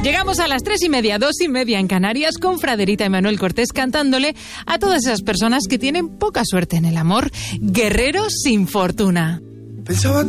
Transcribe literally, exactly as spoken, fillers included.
Llegamos a las tres y media, dos y media en Canarias, con Fraderita y Manuel Cortés cantándole a todas esas personas que tienen poca suerte en el amor. Guerreros sin fortuna. Pensaba